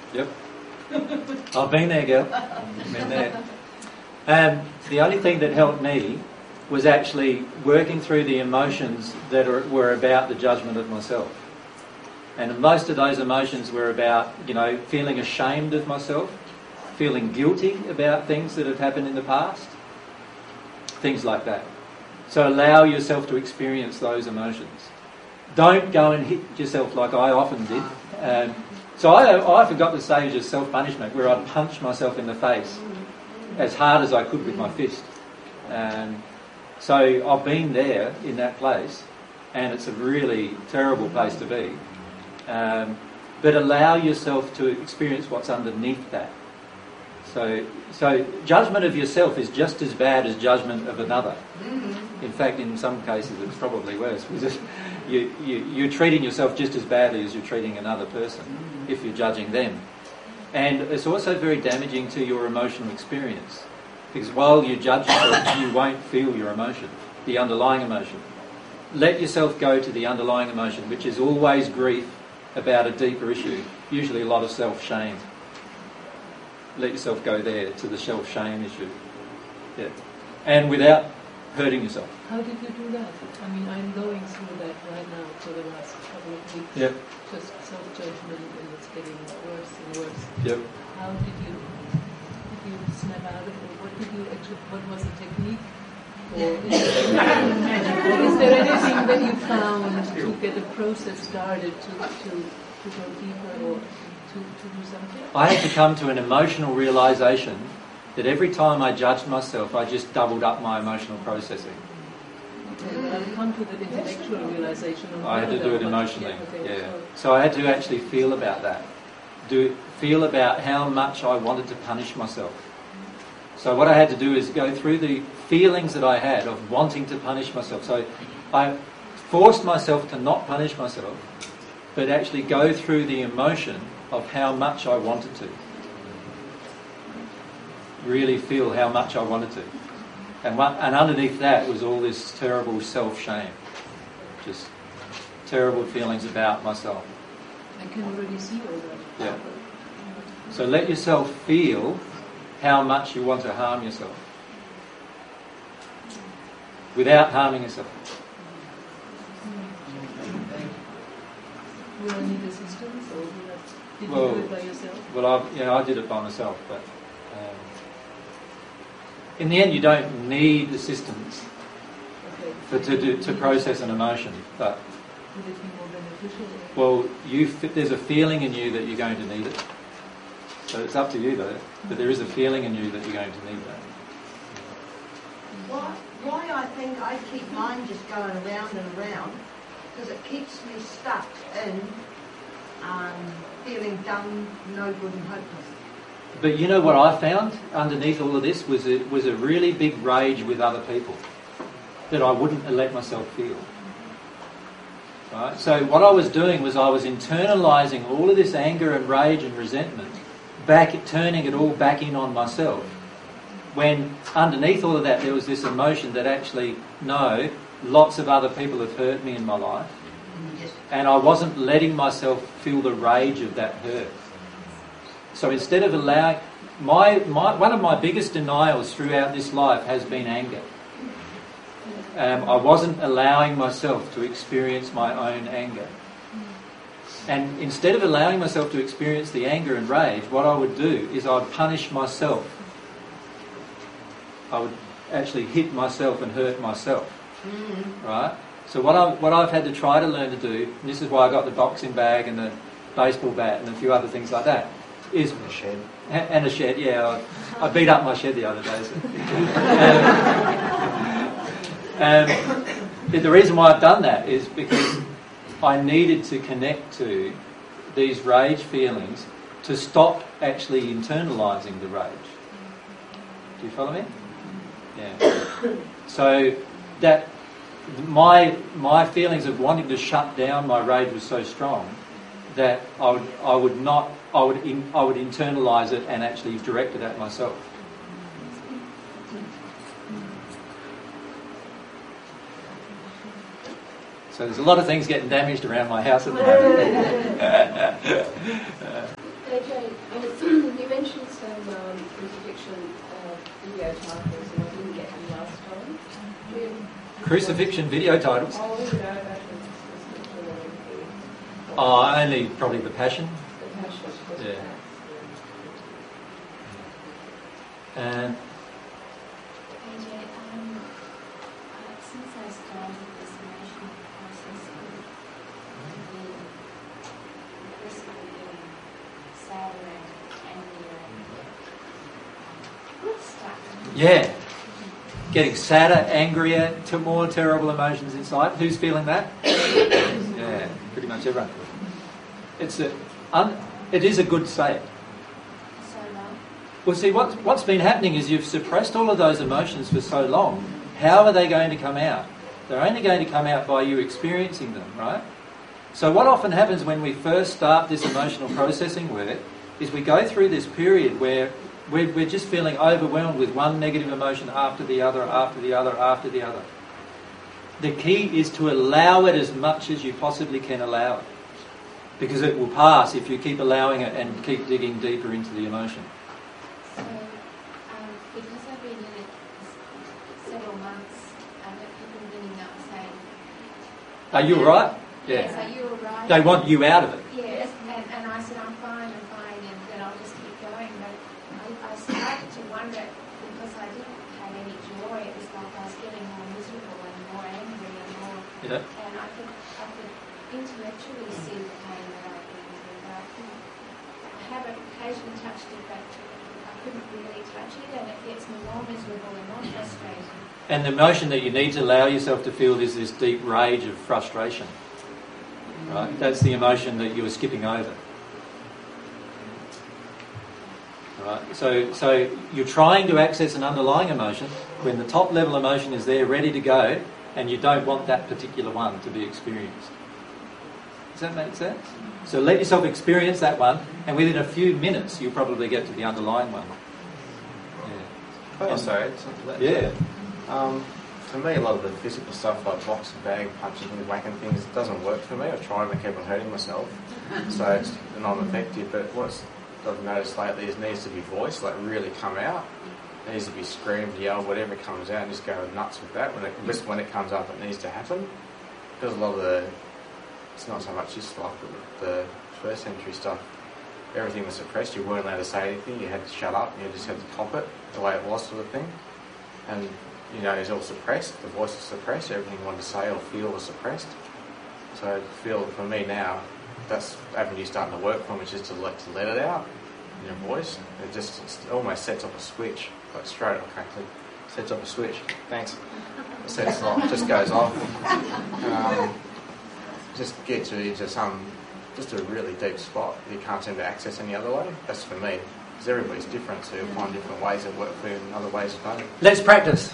Yep. I've been there, girl. Been there. The only thing that helped me was actually working through the emotions that were about the judgment of myself. And most of those emotions were about, feeling ashamed of myself, feeling guilty about things that have happened in the past, things like that. So allow yourself to experience those emotions. Don't go and hit yourself like I often did. So I often got to the stage of self-punishment where I'd punch myself in the face as hard as I could with my fist. So I've been there in that place, and it's a really terrible place to be. But allow yourself to experience what's underneath that. So judgment of yourself is just as bad as judgment of another. In fact, in some cases, it's probably worse. Because you're treating yourself just as badly as you're treating another person if you're judging them. And it's also very damaging to your emotional experience. Because while you judge yourself, you won't feel your emotion, the underlying emotion. Let yourself go to the underlying emotion, which is always grief about a deeper issue, usually a lot of self-shame. Let yourself go there to the self-shame issue. Yeah. And without hurting yourself. How did you do that? I mean, I'm going through that right now for the last couple of weeks. Yep. Just self-judgment, and it's getting worse and worse. Yep. How did you snap out of it? What was the technique? Or is there anything that you found to get the process started to go deeper or to do something? I had to come to an emotional realisation that every time I judged myself, I just doubled up my emotional processing. Okay, well, I've come to the intellectual realisation. I had to do it emotionally, yeah. So I had to actually feel about that. Feel about how much I wanted to punish myself. So what I had to do is go through the feelings that I had of wanting to punish myself. So I forced myself to not punish myself, but actually go through the emotion of how much I wanted to. Really feel how much I wanted to. And underneath that was all this terrible self-shame. Just terrible feelings about myself. I can already see all that. Yeah. So let yourself feel how much you want to harm yourself without harming yourself. Will I need assistance, or did you do it by yourself? Well, I did it by myself, but in the end, you don't need assistance to process an emotion. But would it be more beneficial? Well, there's a feeling in you that you're going to need it. So it's up to you, though. But there is a feeling in you that you're going to need that. Why I think I keep mine just going around and around, because it keeps me stuck in feeling dumb, no good and hopeless. But you know what I found underneath all of this was a really big rage with other people that I wouldn't let myself feel. Right? So what I was doing was I was internalising all of this anger and rage and resentment, turning it all back in on myself. When underneath all of that there was this emotion that actually, no, lots of other people have hurt me in my life, and I wasn't letting myself feel the rage of that hurt. So instead of allowing... one of my biggest denials throughout this life has been anger. I wasn't allowing myself to experience my own anger. And instead of allowing myself to experience the anger and rage, what I would do is I'd punish myself. I would actually hit myself and hurt myself. Right? So what I've had to try to learn to do, and this is why I got the boxing bag and the baseball bat and a few other things like that, is... A shed. And a shed, yeah. I beat up my shed the other day. So. The reason why I've done that is because I needed to connect to these rage feelings to stop actually internalising the rage. Do you follow me? Yeah. So that my feelings of wanting to shut down my rage was so strong that I would internalise it and actually direct it at myself. So there's a lot of things getting damaged around my house at the moment. AJ, you mentioned some crucifixion video titles, and I didn't get them last time. Crucifixion video titles? Oh, no, that was Only probably The Passion. the Passion. Yeah. And AJ, since I started this emotional process of being increasingly getting sadder and angrier and stuck. yeah, getting sadder, angrier, to more terrible emotions inside. Who's feeling that? Yeah, pretty much everyone. It is a good state. So long. Well, see, what's been happening is you've suppressed all of those emotions for so long. How are they going to come out? They're only going to come out by you experiencing them, right? So what often happens when we first start this emotional processing work is we go through this period where we're just feeling overwhelmed with one negative emotion after the other, after the other, after the other. The key is to allow it as much as you possibly can allow it. Because it will pass if you keep allowing it and keep digging deeper into the emotion. So, because I've been in it several months, I've got people ringing up saying, Are you all right? yes, are you all right? They want you out of it. Yes, and I said, I'm fine, and then I'll just keep going. But I started to wonder, because I didn't have any joy, it was like I was getting more miserable and more angry and more... Yeah. And I could intellectually see the pain that I've been through, but I have occasionally touched it, but I couldn't really touch it, and it gets me more miserable and more frustrated. And the emotion that you need to allow yourself to feel is this deep rage of frustration. Right? That's the emotion that you were skipping over. Right? So you're trying to access an underlying emotion when the top level emotion is there ready to go, and you don't want that particular one to be experienced. Does that make sense? So let yourself experience that one, and within a few minutes you'll probably get to the underlying one. Oh, sorry. Yeah. For me, a lot of the physical stuff like boxing bag, punching things, whacking things, it doesn't work for me. I try and I keep on hurting myself, so it's non-effective. But what I've noticed lately is it needs to be voiced, like really come out. It needs to be screamed, yelled, whatever comes out, and just go nuts with that. When it comes up, it needs to happen. Because a lot of it's not so much just like the first century stuff. Everything was suppressed. You weren't allowed to say anything. You had to shut up. You just had to cop it the way it was, sort of thing. And it was all suppressed. The voice was suppressed. Everything you wanted to say or feel was suppressed. So I feel for me now, that's the avenue starting to work from, which is to let it out in your voice. It almost sets off a switch, like straight up, crackly. Sets off a switch. Thanks. It sets off, just goes off. Just gets you into just a really deep spot that you can't seem to access any other way. That's for me. Because everybody's different, so you'll find different ways that work for you and other ways of doing it. Let's practice.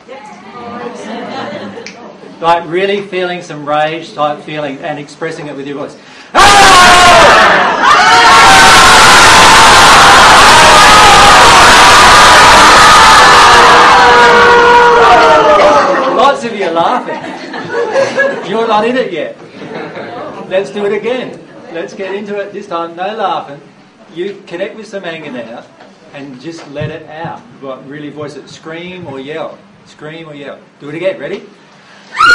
Like really feeling some rage type feeling and expressing it with your voice. Lots of you are laughing. You're not in it yet. Let's do it again. Let's get into it this time. No laughing. You connect with some anger now and just let it out. Really voice it. Scream or yell. Scream or yell. Do it again. Ready?